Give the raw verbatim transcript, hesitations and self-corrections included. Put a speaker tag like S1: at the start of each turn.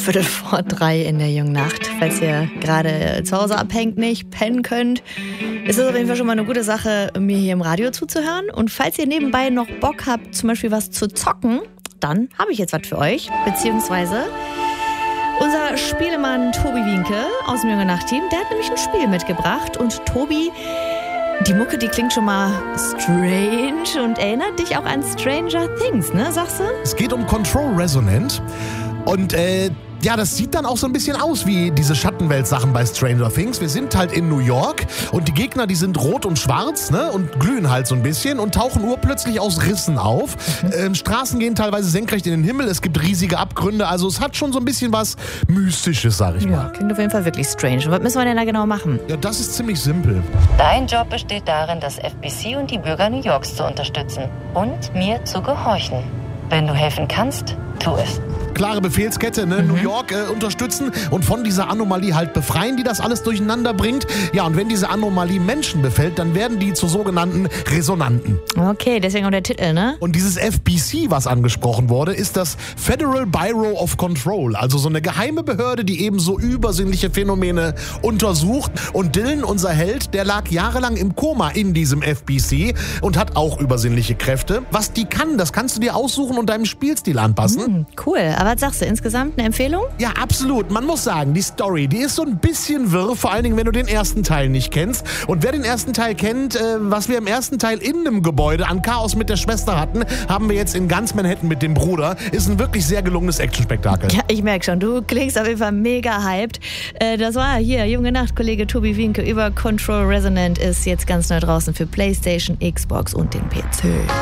S1: Viertel vor drei in der jungen Nacht. Falls ihr gerade zu Hause abhängt, nicht pennen könnt, ist es auf jeden Fall schon mal eine gute Sache, mir hier im Radio zuzuhören. Und falls ihr nebenbei noch Bock habt, zum Beispiel was zu zocken, dann habe ich jetzt was für euch. Beziehungsweise unser Spielemann Tobi Wienke aus dem Junge Nacht-Team, der hat nämlich ein Spiel mitgebracht. Und Tobi, die Mucke, die klingt schon mal strange und erinnert dich auch an Stranger Things, ne, sagst du?
S2: Es geht um Control Resonant. Und äh, ja, das sieht dann auch so ein bisschen aus wie diese Schattenwelt-Sachen bei Stranger Things. Wir sind halt in New York und die Gegner, die sind rot und schwarz, ne, und glühen halt so ein bisschen und tauchen urplötzlich aus Rissen auf. Mhm. Ähm, Straßen gehen teilweise senkrecht in den Himmel, es gibt riesige Abgründe, also es hat schon so ein bisschen was Mystisches, sag ich
S1: ja,
S2: mal.
S1: Klingt auf jeden Fall wirklich strange. Was müssen wir denn da genau machen?
S2: Ja, das ist ziemlich simpel.
S3: Dein Job besteht darin, das F B C und die Bürger New Yorks zu unterstützen und mir zu gehorchen. Wenn du helfen kannst, tu es.
S2: Klare Befehlskette, ne? Mhm. New York äh, unterstützen und von dieser Anomalie halt befreien, die das alles durcheinander bringt. Ja, und wenn diese Anomalie Menschen befällt, dann werden die zu sogenannten Resonanten.
S1: Okay, deswegen auch der Titel, ne?
S2: Und dieses F B C, was angesprochen wurde, ist das Federal Bureau of Control, also so eine geheime Behörde, die eben so übersinnliche Phänomene untersucht. Und Dylan, unser Held, der lag jahrelang im Koma in diesem F B C und hat auch übersinnliche Kräfte. Was die kann, das kannst du dir aussuchen und deinem Spielstil anpassen.
S1: Mhm, cool. Aber was sagst du, insgesamt eine Empfehlung?
S2: Ja, absolut. Man muss sagen, die Story, die ist so ein bisschen wirr, vor allen Dingen, wenn du den ersten Teil nicht kennst. Und wer den ersten Teil kennt, äh, was wir im ersten Teil in einem Gebäude an Chaos mit der Schwester hatten, haben wir jetzt in ganz Manhattan mit dem Bruder. Ist ein wirklich sehr gelungenes Actionspektakel.
S1: Ja, ich merke schon, du klingst auf jeden Fall mega hyped. Äh, das war hier, Junge Nacht, Kollege Tobi Wienke über Control Resonant ist jetzt ganz neu draußen für PlayStation, Xbox und den P C.